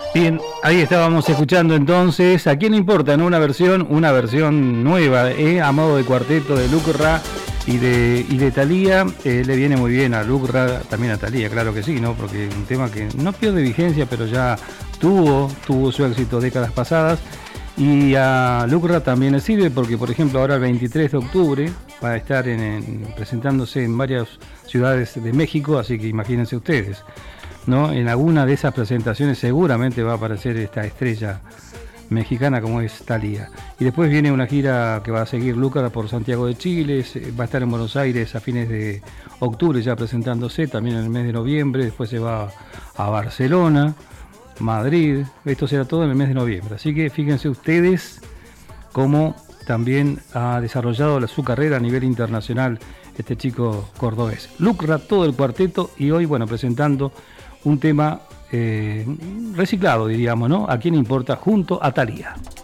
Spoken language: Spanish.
Bien, ahí estábamos escuchando entonces, ¿a quién importa? ¿No? Una versión nueva, a modo de cuarteto de Lucra y de Thalía. Le viene muy bien a Lucra, también a Thalía, claro que sí, ¿no? Porque es un tema que no pierde vigencia, pero ya tuvo su éxito décadas pasadas. Y a Lucra también le sirve porque, por ejemplo, ahora el 23 de octubre va a estar presentándose en varias ciudades de México, así que imagínense ustedes, ¿no? En alguna de esas presentaciones seguramente va a aparecer esta estrella mexicana como es Thalía. Y después viene una gira que va a seguir Lucra por Santiago de Chile, va a estar en Buenos Aires a fines de octubre ya presentándose, también en el mes de noviembre, después se va a Barcelona, Madrid, esto será todo en el mes de noviembre. Así que fíjense ustedes cómo también ha desarrollado su carrera a nivel internacional este chico cordobés. Lucra, todo el cuarteto, y hoy, bueno, presentando un tema reciclado, diríamos, ¿no? ¿A quién importa? Junto a Thalía.